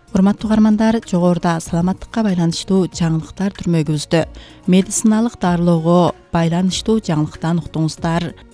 Урматтуу угармандар, жогоруда саламаттыкка байланыштуу жаңылыктар түрмөгүбүздө медициналык дарылоого байланыштуу жаңылыктан уктуңуздар.